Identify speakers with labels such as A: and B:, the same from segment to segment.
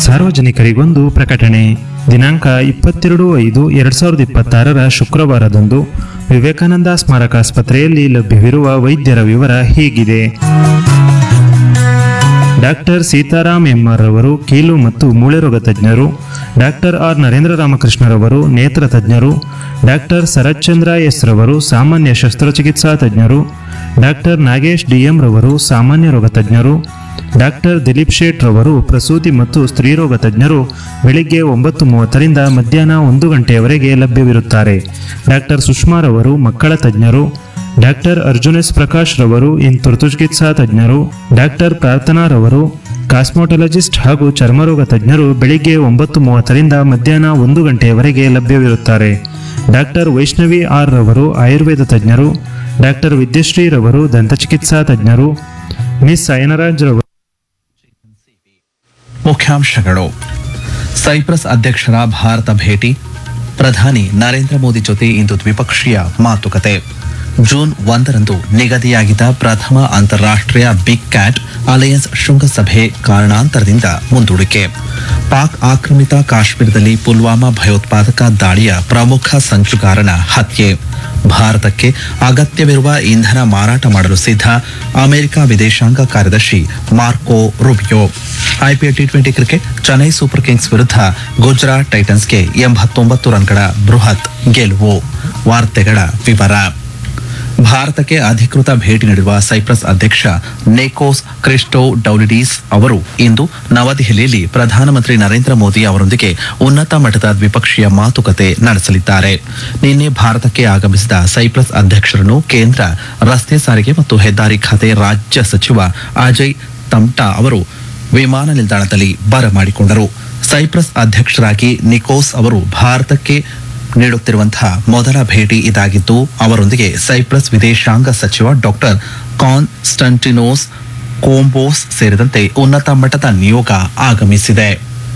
A: ಸಾರ್ವಜನಿಕರಿಗೊಂದು ಪ್ರಕಟಣೆ. ದಿನಾಂಕ 22/5/2026 ಶುಕ್ರವಾರದಂದು ವಿವೇಕಾನಂದ ಸ್ಮಾರಕ ಆಸ್ಪತ್ರೆಯಲ್ಲಿ ಲಭ್ಯವಿರುವ ವೈದ್ಯರ ವಿವರ ಹೀಗಿದೆ. ಡಾಕ್ಟರ್ ಸೀತಾರಾಮ್ ಎಂಆರ್ ರವರು ಕೀಲು ಮತ್ತು ಮೂಳೆ ರೋಗ ತಜ್ಞರು, ಡಾಕ್ಟರ್ ಆರ್ ನರೇಂದ್ರ ರಾಮಕೃಷ್ಣರವರು ನೇತ್ರ ತಜ್ಞರು, ಡಾಕ್ಟರ್ ಶರತ್ಚಂದ್ರ ಎಸ್ ರವರು ಸಾಮಾನ್ಯ ಶಸ್ತ್ರಚಿಕಿತ್ಸಾ ತಜ್ಞರು, ಡಾಕ್ಟರ್ ನಾಗೇಶ್ ಡಿಎಂ ರವರು ಸಾಮಾನ್ಯ ರೋಗ ತಜ್ಞರು, ಡಾಕ್ಟರ್ ದಿಲೀಪ್ ಶೇಟ್ ರವರು ಪ್ರಸೂತಿ ಮತ್ತು ಸ್ತ್ರೀರೋಗ ತಜ್ಞರು ಬೆಳಿಗ್ಗೆ 9:30ರಿಂದ ಮಧ್ಯಾಹ್ನ 1 ಗಂಟೆಯವರೆಗೆ ಲಭ್ಯವಿರುತ್ತಾರೆ. ಡಾಕ್ಟರ್ ಸುಷ್ಮಾ ರವರು ಮಕ್ಕಳ ತಜ್ಞರು, ಡಾಕ್ಟರ್ ಅರ್ಜುನ್ ಎಸ್ ಪ್ರಕಾಶ್ ರವರು ತುರ್ತು ಚಿಕಿತ್ಸಾ ತಜ್ಞರು, ಡಾಕ್ಟರ್ ಪ್ರಾರ್ಥನಾ ರವರು ಕಾಸ್ಮೋಟೊಲಜಿಸ್ಟ್ ಹಾಗೂ ಚರ್ಮರೋಗ ತಜ್ಞರು ಬೆಳಿಗ್ಗೆ 9:30ರಿಂದ ಮಧ್ಯಾಹ್ನ 1 ಗಂಟೆಯವರೆಗೆ ಲಭ್ಯವಿರುತ್ತಾರೆ. ಡಾಕ್ಟರ್ ವೈಷ್ಣವಿ ಆರ್ ರವರು ಆಯುರ್ವೇದ ತಜ್ಞರು, ಡಾಕ್ಟರ್ ವಿದ್ಯಶ್ರೀ ರವರು ದಂತಚಿಕಿತ್ಸಾ ತಜ್ಞರು, ಮಿಸ್ ಸೈನರಾಜ್ ರವರು.
B: ಮುಖ್ಯಾಂಶಗಳು. ಸೈಪ್ರಸ್ ಅಧ್ಯಕ್ಷರ ಭಾರತ ಭೇಟಿ, ಪ್ರಧಾನಿ ನರೇಂದ್ರ ಮೋದಿ ಜೊತೆ ಇಂದು ದ್ವಿಪಕ್ಷೀಯ ಮಾತುಕತೆ. ಜೂನ್ 1ರಂದು ನಿಗದಿಯಾಗಿದ್ದ ಪ್ರಥಮ ಅಂತಾರಾಷ್ಟ್ರೀಯ ಬಿಗ್ ಕ್ಯಾಟ್ ಅಲಯನ್ಸ್ ಶೃಂಗಸಭೆ ಕಾರಣಾಂತರದಿಂದ ಮುಂದೂಡಿಕೆ. ಪಾಕ್ ಆಕ್ರಮಿತ ಕಾಶ್ಮೀರದಲ್ಲಿ ಪುಲ್ವಾಮಾ ಭಯೋತ್ಪಾದಕ ದಾಳಿಯ ಪ್ರಮುಖ ಸಂಚುಗಾರನ ಹತ್ಯೆ. ಭಾರತಕ್ಕೆ ಅಗತ್ಯವಿರುವ ಇಂಧನ ಮಾರಾಟ ಮಾಡಲು ಸಿದ್ಧ ಅಮೆರಿಕ ವಿದೇಶಾಂಗ ಕಾರ್ಯದರ್ಶಿ Marco Rubio. IPL T20 cricket, Chennai super Kings ವಿರುದ್ಧ ಗುಜರಾತ್ ಟೈಟನ್ಸ್ಗೆ 89 ರನ್ಗಳ ಬೃಹತ್ ಗೆಲುವು. ವಾರ್ತೆಗಳ ವಿವರ. ಭಾರತಕ್ಕೆ ಅಧಿಕೃತ ಭೇಟಿ ನೀಡಿರುವ ಸೈಪ್ರಸ್ ಅಧ್ಯಕ್ಷ ನಿಕೋಸ್ ಕ್ರಿಸ್ಟೋಡೌಲಿಡೀಸ್ ಅವರು ಇಂದು ನವದೆಹಲಿಯಲ್ಲಿ ಪ್ರಧಾನಮಂತ್ರಿ ನರೇಂದ್ರ ಮೋದಿ ಅವರೊಂದಿಗೆ ಉನ್ನತ ಮಟ್ಟದ ದ್ವಿಪಕ್ಷೀಯ ಮಾತುಕತೆ ನಡೆಸಲಿದ್ದಾರೆ. ನಿನ್ನೆ ಭಾರತಕ್ಕೆ ಆಗಮಿಸಿದ ಸೈಪ್ರಸ್ ಅಧ್ಯಕ್ಷರನ್ನು ಕೇಂದ್ರ ರಸ್ತೆ ಸಾರಿಗೆ ಮತ್ತು ಹೆದ್ದಾರಿ ಖಾತೆ ರಾಜ್ಯ ಸಚಿವ ಅಜಯ್ ತಮ್ಟಾ ಅವರು ವಿಮಾನ ನಿಲ್ದಾಣದಲ್ಲಿ ಬರಮಾಡಿಕೊಂಡರು. ಸೈಪ್ರಸ್ ಅಧ್ಯಕ್ಷರಾಗಿ ನಿಕೋಸ್ ಅವರು ಭಾರತಕ್ಕೆ ನೀಡುತ್ತಿರುವಂತಹ ಮೊದಲ ಭೇಟಿ ಇದಾಗಿದ್ದು, ಅವರೊಂದಿಗೆ ಸೈಪ್ರಸ್ ವಿದೇಶಾಂಗ ಸಚಿವ ಡಾಕ್ಟರ್ ಕಾನ್ಸ್ಟಂಟಿನೋಸ್ ಕೋಂಬೋಸ್ ಸೇರಿದಂತೆ ಉನ್ನತ ಮಟ್ಟದ ನಿಯೋಗ ಆಗಮಿಸಿದೆ.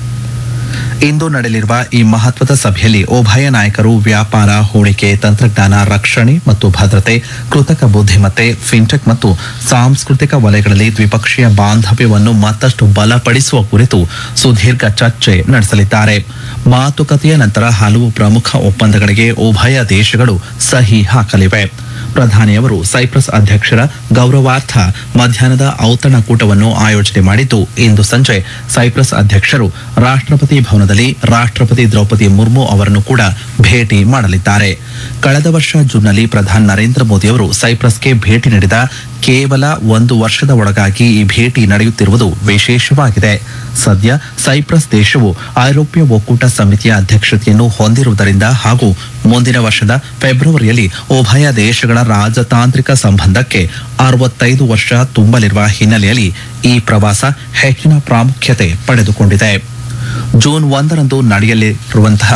B: ಇಂದು ನಡೆಯಲಿರುವ ಈ ಮಹತ್ವದ ಸಭೆಯಲ್ಲಿ ಉಭಯ ನಾಯಕರು ವ್ಯಾಪಾರ, ಹೂಡಿಕೆ, ತಂತ್ರಜ್ಞಾನ, ರಕ್ಷಣೆ ಮತ್ತು ಭದ್ರತೆ, ಕೃತಕ ಬುದ್ಧಿಮತ್ತೆ, ಫಿನ್ಟೆಕ್ ಮತ್ತು ಸಾಂಸ್ಕೃತಿಕ ವಲಯಗಳಲ್ಲಿ ದ್ವಿಪಕ್ಷೀಯ ಬಾಂಧವ್ಯವನ್ನು ಮತ್ತಷ್ಟು ಬಲಪಡಿಸುವ ಕುರಿತು ಸುದೀರ್ಘ ಚರ್ಚೆ ನಡೆಸಲಿದ್ದಾರೆ. ಮಾತುಕತೆಯ ನಂತರ ಹಲವು ಪ್ರಮುಖ ಒಪ್ಪಂದಗಳಿಗೆ ಉಭಯ ದೇಶಗಳು ಸಹಿ ಹಾಕಲಿವೆ. ಪ್ರಧಾನಿಯವರು ಸೈಪ್ರಸ್ ಅಧ್ಯಕ್ಷರ ಗೌರವಾರ್ಥ ಮಧ್ಯಾಹ್ನದ ಔತಣಕೂಟವನ್ನು ಆಯೋಜನೆ ಮಾಡಿದ್ದು, ಇಂದು ಸಂಜೆ ಸೈಪ್ರಸ್ ಅಧ್ಯಕ್ಷರು ರಾಷ್ಟ್ರಪತಿ ಭವನದಲ್ಲಿ ರಾಷ್ಟ್ರಪತಿ ದ್ರೌಪದಿ ಮುರ್ಮು ಅವರನ್ನು ಕೂಡ ಭೇಟಿ ಮಾಡಲಿದ್ದಾರೆ. ಕಳೆದ ವರ್ಷ ಜೂನ್ನಲ್ಲಿ ಪ್ರಧಾನಿ ನರೇಂದ್ರ ಮೋದಿ ಅವರು ಸೈಪ್ರಸ್ಗೆ ಭೇಟಿ ನೀಡಿದ ಕೇವಲ 1 ವರ್ಷದ ಒಳಗಾಗಿ ಈ ಭೇಟಿ ನಡೆಯುತ್ತಿರುವುದು ವಿಶೇಷವಾಗಿದೆ. ಸದ್ಯ ಸೈಪ್ರಸ್ ದೇಶವು ಐರೋಪ್ಯ ಒಕ್ಕೂಟ ಸಮಿತಿಯ ಅಧ್ಯಕ್ಷತೆಯನ್ನು ಹೊಂದಿರುವುದರಿಂದ ಹಾಗೂ ಮುಂದಿನ ವರ್ಷದ ಫೆಬ್ರವರಿಯಲ್ಲಿ ಉಭಯ ದೇಶಗಳ ರಾಜತಾಂತ್ರಿಕ ಸಂಬಂಧಕ್ಕೆ 65 ವರ್ಷ ತುಂಬಲಿರುವ ಹಿನ್ನೆಲೆಯಲ್ಲಿ ಈ ಪ್ರವಾಸ ಹೆಚ್ಚಿನ ಪ್ರಾಮುಖ್ಯತೆ ಪಡೆದುಕೊಂಡಿದೆ. ಜೂನ್ 1ರಂದು ನಡೆಯಲಿರುವಂತಹ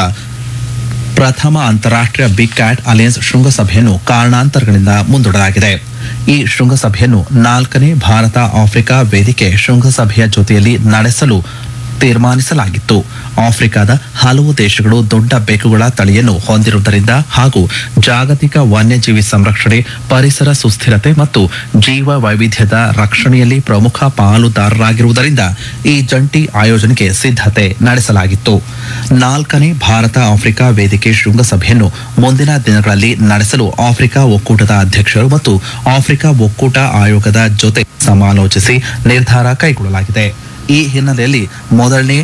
B: ಪ್ರಥಮ ಅಂತಾರಾಷ್ಟ್ರೀಯ ಬಿಗ್ ಕ್ಯಾಟ್ ಅಲಯನ್ಸ್ ಶೃಂಗಸಭೆಯನ್ನು ಕಾರಣಾಂತರಗಳಿಂದ ಮುಂದೂಡಲಾಗಿದೆ. ಈ ಶೃಂಗಸಭೆಯನ್ನು 4ನೇ ಭಾರತ ಆಫ್ರಿಕಾ ವೇದಿಕೆ ಶೃಂಗಸಭೆಯ ಜೊತೆಯಲ್ಲಿ ನಡೆಸಲು ತೀರ್ಮಾನಿಸಲಾಗಿತ್ತು. ಆಫ್ರಿಕಾದ ಹಲವು ದೇಶಗಳು ದೊಡ್ಡ ಬೆಕ್ಕುಗಳ ತಳಿಯನ್ನು ಹೊಂದಿರುವುದರಿಂದ ಹಾಗೂ ಜಾಗತಿಕ ವನ್ಯಜೀವಿ ಸಂರಕ್ಷಣೆ, ಪರಿಸರ ಸುಸ್ಥಿರತೆ ಮತ್ತು ಜೀವ ವೈವಿಧ್ಯದ ರಕ್ಷಣೆಯಲ್ಲಿ ಪ್ರಮುಖ ಪಾಲುದಾರರಾಗಿರುವುದರಿಂದ ಈ ಜಂಟಿ ಆಯೋಜನೆಗೆ ಸಿದ್ಧತೆ ನಡೆಸಲಾಗಿತ್ತು. 4ನೇ ಭಾರತ ಆಫ್ರಿಕಾ ವೇದಿಕೆ ಶೃಂಗಸಭೆಯನ್ನು ಮುಂದಿನ ದಿನಗಳಲ್ಲಿ ನಡೆಸಲು ಆಫ್ರಿಕಾ ಒಕ್ಕೂಟದ ಅಧ್ಯಕ್ಷರು ಮತ್ತು ಆಫ್ರಿಕಾ ಒಕ್ಕೂಟ ಆಯೋಗದ ಜೊತೆ ಸಮಾಲೋಚಿಸಿ ನಿರ್ಧಾರ ಕೈಗೊಳ್ಳಲಾಗಿದೆ. ಈ ಹಿನ್ನೆಲೆಯಲ್ಲಿ ಮೊದಲನೇ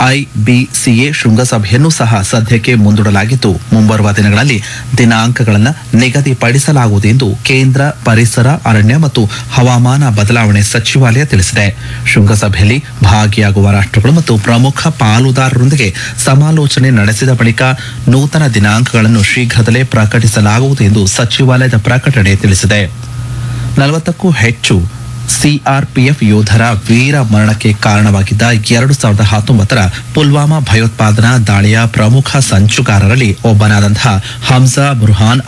B: ಐಬಿಸಿಎ ಶೃಂಗಸಭೆಯನ್ನು ಸಹ ಸದ್ಯಕ್ಕೆ ಮುಂದೂಡಲಾಗಿದ್ದು, ಮುಂಬರುವ ದಿನಗಳಲ್ಲಿ ದಿನಾಂಕಗಳನ್ನು ನಿಗದಿಪಡಿಸಲಾಗುವುದು ಎಂದು ಕೇಂದ್ರ ಪರಿಸರ, ಅರಣ್ಯ ಮತ್ತು ಹವಾಮಾನ ಬದಲಾವಣೆ ಸಚಿವಾಲಯ ತಿಳಿಸಿದೆ. ಶೃಂಗಸಭೆಯಲ್ಲಿ ಭಾಗಿಯಾಗುವ ರಾಷ್ಟ್ರಗಳು ಮತ್ತು ಪ್ರಮುಖ ಪಾಲುದಾರರೊಂದಿಗೆ ಸಮಾಲೋಚನೆ ನಡೆಸಿದ ಬಳಿಕ ನೂತನ ದಿನಾಂಕಗಳನ್ನು ಶೀಘ್ರದಲ್ಲೇ ಪ್ರಕಟಿಸಲಾಗುವುದು ಎಂದು ಸಚಿವಾಲಯದ ಪ್ರಕಟಣೆ ತಿಳಿಸಿದೆ. 40ಕ್ಕೂ ಹೆಚ್ಚು ಸಿಆರ್ಪಿಎಫ್ ಯೋಧರ ವೀರ ಮರಣಕ್ಕೆ ಕಾರಣವಾಗಿದ್ದ 2019ರ ಪುಲ್ವಾಮಾ ಭಯೋತ್ಪಾದನಾ ದಾಳಿಯ ಪ್ರಮುಖ ಸಂಚುಗಾರರಲ್ಲಿ ಒಬ್ಬನಾದಂತಹ ಹಮ್ಜಾ ಬುರ್ಹಾನ್